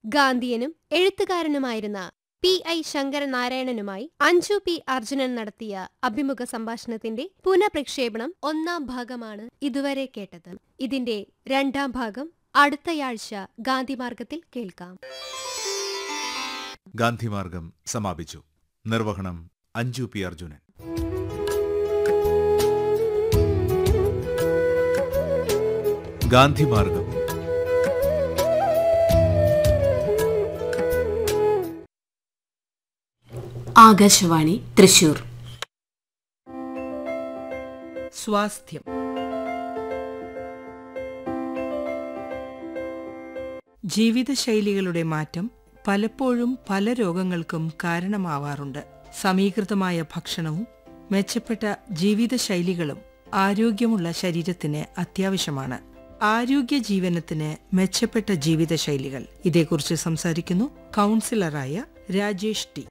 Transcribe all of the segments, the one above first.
ഗാന്ധിയനും എഴുത്തുകാരനുമായിരുന്ന P.I. ശങ്കരനാരായണനുമായി Anju P. Arjunan നടത്തിയ അഭിമുഖ സംഭാഷണത്തിന്റെ പുനഃപ്രക്ഷേപണം 1-ാം ഭാഗമാണ് ഇതുവരെ കേട്ടത്. ഇതിന്റെ 2-ാം ഭാഗം അടുത്തയാഴ്ച ഗാന്ധിമാർഗത്തിൽ കേൾക്കാം. ഗാന്ധിമാർഗം സമാപിച്ചു. നിർവഹണം അഞ്ജു P. അർജുനൻ. ഗാന്ധിമാർഗം ആകാശവാണി തൃശൂർ. സ്വാസ്ഥ്യം. ജീവിതശൈലികളുടെ മാറ്റം പലപ്പോഴും പല രോഗങ്ങൾക്കും കാരണമാവാറുണ്ട്. സമീകൃതമായ ഭക്ഷണവും മെച്ചപ്പെട്ട ജീവിതശൈലികളും ആരോഗ്യമുള്ള ശരീരത്തിന് അത്യാവശ്യമാണ്. ആരോഗ്യ ജീവനത്തിന് മെച്ചപ്പെട്ട ജീവിതശൈലികൾ, ഇതേക്കുറിച്ച് സംസാരിക്കുന്നു കൗൺസിലറായ രാജേഷ് ടി.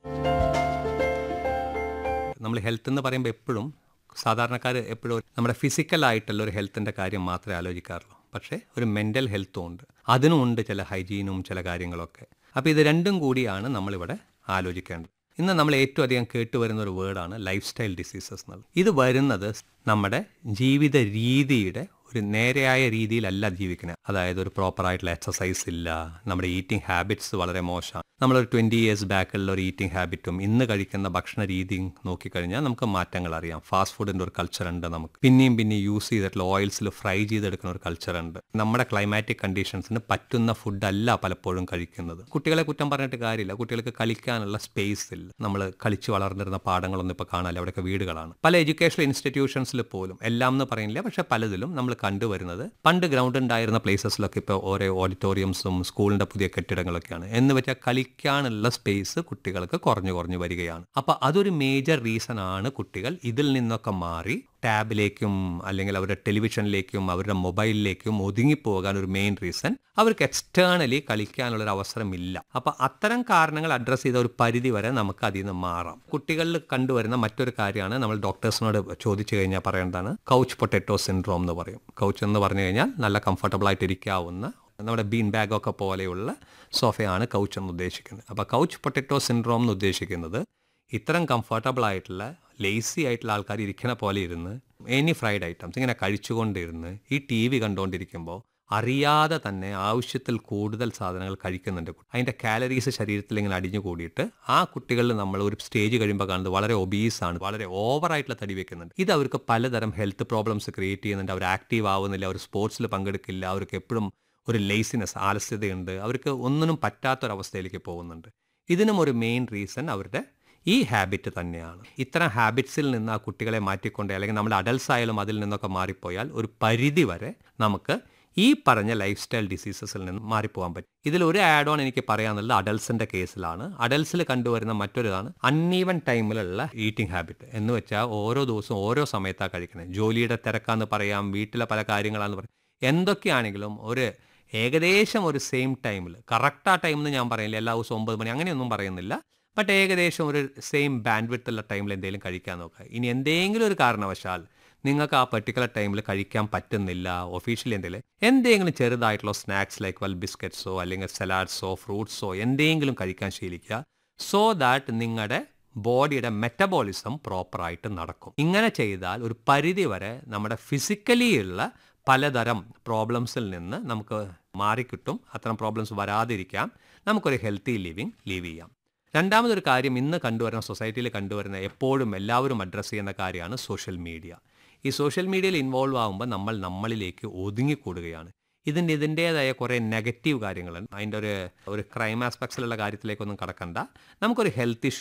നമ്മൾ ഹെൽത്ത് എന്ന് പറയുമ്പോൾ എപ്പോഴും സാധാരണക്കാർ എപ്പോഴും നമ്മുടെ ഫിസിക്കലായിട്ടുള്ള ഒരു ഹെൽത്തിൻ്റെ കാര്യം മാത്രമേ ആലോചിക്കാറുള്ളൂ. പക്ഷേ ഒരു മെൻ്റൽ ഹെൽത്തും ഉണ്ട്, അതിനുമുണ്ട് ചില ഹൈജീനും ചില കാര്യങ്ങളൊക്കെ. അപ്പോൾ ഇത് രണ്ടും കൂടിയാണ് നമ്മളിവിടെ ആലോചിക്കേണ്ടത്. ഇന്ന് നമ്മൾ ഏറ്റവും അധികം കേട്ടുവരുന്ന ഒരു വേർഡാണ് ലൈഫ് സ്റ്റൈൽ ഡിസീസസ് എന്നുള്ളത്. ഇത് വരുന്നത് നമ്മുടെ ജീവിത രീതിയുടെ ഒരു നേരെയായ രീതിയിലല്ല ജീവിക്കുന്നത്. അതായത് ഒരു പ്രോപ്പറായിട്ടുള്ള എക്സസൈസ് ഇല്ല, നമ്മുടെ ഈറ്റിംഗ് ഹാബിറ്റ്സ് വളരെ മോശമാണ്. നമ്മളൊരു 20 years ബാക്കുള്ള ഒരു ഈറ്റിംഗ് ഹാബിറ്റും ഇന്ന് കഴിക്കുന്ന ഭക്ഷണ രീതിയും നോക്കിക്കഴിഞ്ഞാൽ നമുക്ക് മാറ്റങ്ങൾ അറിയാം. ഫാസ്റ്റ് ഫുഡിൻ്റെ ഒരു കൾച്ചർ ഉണ്ട്. നമുക്ക് പിന്നെയും യൂസ് ചെയ്തിട്ടുള്ള ഓയിൽസിൽ ഫ്രൈ ചെയ്തെടുക്കുന്ന ഒരു കൾച്ചർ ഉണ്ട്. നമ്മുടെ ക്ലൈമാറ്റിക് കണ്ടീഷൻസിന് പറ്റുന്ന ഫുഡല്ല പലപ്പോഴും കഴിക്കുന്നത്. കുട്ടികളെ കുറ്റം പറഞ്ഞിട്ട് കാര്യമില്ല, കുട്ടികൾക്ക് കളിക്കാനുള്ള സ്പേസ് ഇല്ല. നമ്മൾ കളിച്ച് വളർന്നിരുന്ന പാടങ്ങളൊന്നും ഇപ്പോൾ കാണാനില്ല, അവിടെയൊക്കെ വീടുകളാണ്. പല എഡ്യൂക്കേഷണൽ ഇൻസ്റ്റിറ്റ്യൂഷൻസിൽ പോലും, എല്ലാം എന്ന് പറയുന്നില്ല, പക്ഷേ പലതിലും നമ്മൾ കണ്ടുവരുന്നത് പണ്ട് ഗ്രൗണ്ട് ഉണ്ടായിരുന്ന പ്ലേസസിലൊക്കെ ഇപ്പോൾ ഓരോ ഓഡിറ്റോറിയംസും സ്കൂളിൻ്റെ പുതിയ കെട്ടിടങ്ങളൊക്കെയാണ്. എന്ന് വെച്ചാൽ കളിക്കാനുള്ള സ്പേസ് കുട്ടികൾക്ക് കുറഞ്ഞു വരികയാണ്. അപ്പോൾ അതൊരു മേജർ റീസൺ ആണ് കുട്ടികൾ ഇതിൽ നിന്നൊക്കെ മാറി ടാബിലേക്കും അല്ലെങ്കിൽ അവരുടെ ടെലിവിഷനിലേക്കും അവരുടെ മൊബൈലിലേക്കും ഒതുങ്ങിപ്പോകാൻ ഒരു മെയിൻ റീസൺ അവർക്ക് എക്സ്റ്റേണലി കളിക്കാനുള്ളൊരു അവസരമില്ല. അപ്പോൾ അത്തരം കാരണങ്ങൾ അഡ്രസ്സ് ചെയ്ത ഒരു പരിധി വരെ നമുക്ക് അതിൽ നിന്ന് മാറാം. കുട്ടികളിൽ കണ്ടുവരുന്ന മറ്റൊരു കാര്യമാണ്, നമ്മൾ ഡോക്ടേഴ്സിനോട് ചോദിച്ചു കഴിഞ്ഞാൽ പറയേണ്ടതാണ് കൗച്ച് പൊട്ടറ്റോ സിൻഡ്രോം എന്ന് പറയും. കൗച്ച് എന്ന് പറഞ്ഞു കഴിഞ്ഞാൽ നല്ല കംഫർട്ടബിൾ ആയിട്ട് ഇരിക്കാവുന്ന നമ്മുടെ ബീൻ ബാഗൊക്കെ പോലെയുള്ള സോഫയാണ് കൗച്ച് എന്ന് ഉദ്ദേശിക്കുന്നത്. അപ്പോൾ കൗച്ച് പൊട്ടറ്റോ സിൻഡ്രോം എന്ന് ഉദ്ദേശിക്കുന്നത് ഇത്തരം കംഫർട്ടബിൾ ആയിട്ടുള്ള ലേസി ആയിട്ടുള്ള ആൾക്കാർ ഇരിക്കുന്ന പോലെ ഇരുന്ന് എനി ഫ്രൈഡ് ഐറ്റംസ് ഇങ്ങനെ കഴിച്ചുകൊണ്ടിരുന്ന് ഈ TV കണ്ടുകൊണ്ടിരിക്കുമ്പോൾ അറിയാതെ തന്നെ ആവശ്യത്തിൽ കൂടുതൽ സാധനങ്ങൾ കഴിക്കുന്നുണ്ട്. അതിൻ്റെ കാലറീസ് ശരീരത്തിൽ ഇങ്ങനെ അടിഞ്ഞു കൂടിയിട്ട് ആ കുട്ടികളിൽ നമ്മൾ ഒരു സ്റ്റേജ് കഴിയുമ്പോൾ കാണുന്നത് വളരെ ഒബീസാണ്, വളരെ ഓവറായിട്ടുള്ള തടി വെക്കുന്നുണ്ട്. ഇത് അവർക്ക് പലതരം ഹെൽത്ത് പ്രോബ്ലംസ് ക്രിയേറ്റ് ചെയ്യുന്നുണ്ട്. അവർ ആക്റ്റീവ് ആവുന്നില്ല, അവർ സ്പോർട്സിൽ പങ്കെടുക്കില്ല, അവർക്ക് എപ്പോഴും ഒരു ലേസിനെസ്, ആലസ്യതയുണ്ട്, അവർക്ക് ഒന്നിനും പറ്റാത്തൊരവസ്ഥയിലേക്ക് പോകുന്നുണ്ട്. ഇതിനും ഒരു മെയിൻ റീസൺ അവരുടെ ഈ ഹാബിറ്റ് തന്നെയാണ്. ഇത്തരം ഹാബിറ്റ്സിൽ നിന്ന് ആ കുട്ടികളെ മാറ്റിക്കൊണ്ട്, അല്ലെങ്കിൽ നമ്മുടെ അഡൽട്സ് ആയാലും അതിൽ നിന്നൊക്കെ മാറിപ്പോയാൽ ഒരു പരിധി വരെ നമുക്ക് ഈ പറഞ്ഞ ലൈഫ് സ്റ്റൈൽ ഡിസീസസിൽ നിന്ന് മാറിപ്പോകാൻ പറ്റും. ഇതിലൊരു ആഡ് ഓൺ എനിക്ക് പറയാനുള്ളത് അഡൽട്സിൻ്റെ കേസിലാണ്. അഡൽട്സിൽ കണ്ടുവരുന്ന മറ്റൊരിതാണ് അൺഈവൻ ടൈമിലുള്ള ഈറ്റിംഗ് ഹാബിറ്റ്. എന്ന് വെച്ചാൽ ഓരോ ദിവസവും ഓരോ സമയത്താണ് കഴിക്കുന്നത്. ജോലിയുടെ തിരക്കാന്ന് പറയാം, വീട്ടിലെ പല കാര്യങ്ങളാണെന്ന് പറയാം, എന്തൊക്കെയാണെങ്കിലും ഒരു ഏകദേശം ഒരു സെയിം ടൈമിൽ, കറക്റ്റ് ആ ടൈം എന്ന് ഞാൻ പറയുന്നില്ല, എല്ലാ ദിവസവും 9 മണി അങ്ങനെയൊന്നും പറയുന്നില്ല, ബട്ട് ഏകദേശം ഒരു സെയിം ബാൻഡ് വിഡ്ത്തുള്ള ടൈമിൽ എന്തെങ്കിലും കഴിക്കാൻ നോക്കുക. ഇനി എന്തെങ്കിലും ഒരു കാരണവശാൽ നിങ്ങൾക്ക് ആ പെർട്ടിക്കുലർ ടൈമിൽ കഴിക്കാൻ പറ്റുന്നില്ല, ഒഫീഷ്യലി എന്തെങ്കിലും ചെറുതായിട്ടുള്ള സ്നാക്സ് ലൈക്ക് ബിസ്ക്കറ്റ്സോ അല്ലെങ്കിൽ സലാഡ്സോ ഫ്രൂട്ട്സോ എന്തെങ്കിലും കഴിക്കാൻ ശീലിക്കുക. സോ ദാറ്റ് നിങ്ങളുടെ ബോഡിയുടെ മെറ്റബോളിസം പ്രോപ്പറായിട്ട് നടക്കും. ഇങ്ങനെ ചെയ്താൽ ഒരു പരിധി വരെ നമ്മുടെ ഫിസിക്കലി ഉള്ള പലതരം പ്രോബ്ലംസിൽ നിന്ന് നമുക്ക് മാറിക്കിട്ടും. അത്തരം പ്രോബ്ലംസ് വരാതിരിക്കാം, നമുക്കൊരു ഹെൽത്തി ലിവിങ് ലീവ് ചെയ്യാം. രണ്ടാമതൊരു കാര്യം ഇന്ന് കണ്ടുവരുന്ന സൊസൈറ്റിയിൽ കണ്ടുവരുന്ന എപ്പോഴും എല്ലാവരും അഡ്രസ്സ് ചെയ്യുന്ന കാര്യമാണ് സോഷ്യൽ മീഡിയ. ഈ സോഷ്യൽ മീഡിയയിൽ ഇൻവോൾവ് ആകുമ്പോൾ നമ്മൾ നമ്മളിലേക്ക് ഒതുങ്ങിക്കൂടുകയാണ്. ഇതിൻ്റേതായ കുറേ നെഗറ്റീവ് കാര്യങ്ങളുണ്ട്. അതിൻ്റെ ഒരു ക്രൈം ആസ്പെക്ട്സിലുള്ള കാര്യത്തിലേക്കൊന്നും കടക്കണ്ട. നമുക്കൊരു ഹെൽത്ത് ഇഷ്യൂ